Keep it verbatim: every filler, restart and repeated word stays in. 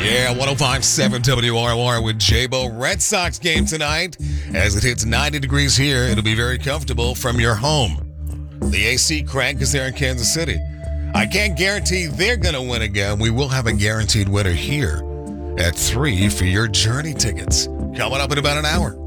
Yeah, one oh five point seven W R R with J-Bo. Red Sox game tonight. As it hits ninety degrees here, it'll be very comfortable from your home. The A C crank is there in Kansas City. I can't guarantee they're going to win again. We will have a guaranteed winner here at three for your Journey tickets. Coming up in about an hour.